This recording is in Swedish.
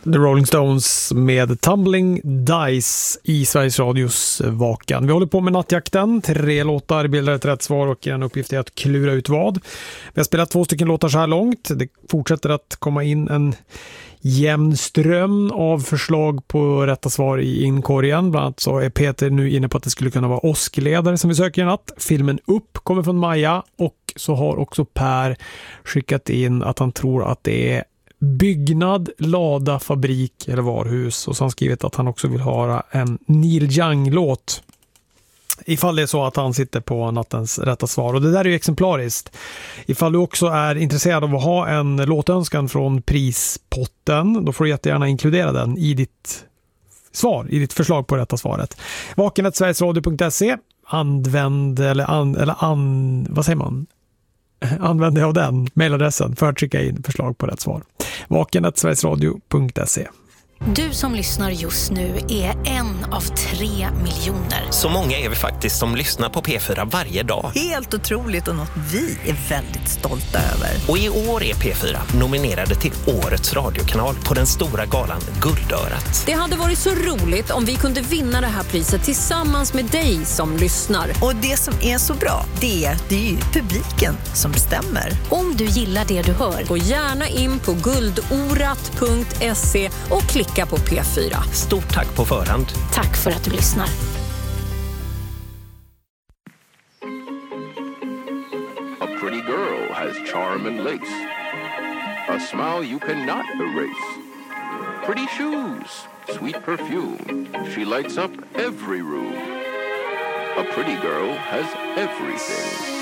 The Rolling Stones med Tumbling Dice i Sveriges Radios Vakan. Vi håller på med nattjakten. 3 låtar bildar ett rätt svar och en uppgift är att klura ut vad. Vi har spelat 2 stycken låtar så här långt. Det fortsätter att komma in en jämn ström av förslag på rätta svar i inkorgen. Bland annat så är Peter nu inne på att det skulle kunna vara åskledare som vi söker i natt. Filmen Upp kommer från Maja, och så har också Per skickat in att han tror att det är byggnad, lada, fabrik eller varhus, och så har han skrivit att han också vill höra en Neil Young-låt ifall det är så att han sitter på nattens rätta svar. Och det där är ju exemplariskt. Ifall du också är intresserad av att ha en låtönskan från prispotten, då får du jättegärna inkludera den i ditt svar, i ditt förslag på rätta svaret. vaken@sverigesradio.se. Använd vad säger man? Använd dig av den mailadressen för att skicka in förslag på rätt svar. vaken@sverigesradio.se. Du som lyssnar just nu är en av 3 miljoner. Så många är vi faktiskt som lyssnar på P4 varje dag. Helt otroligt, och något vi är väldigt stolta över. Och i år är P4 nominerade till Årets radiokanal på den stora galan Guldörat. Det hade varit så roligt om vi kunde vinna det här priset tillsammans med dig som lyssnar. Och det som är så bra, det är ju publiken som bestämmer. Om du gillar det du hör, gå gärna in på guldorat.se och klicka på P4. Stort tack på förhand. tack för att du lyssnar. A pretty girl has charm and lace, a smile you cannot erase. Pretty shoes, sweet perfume, she lights up every room. A pretty girl has everything.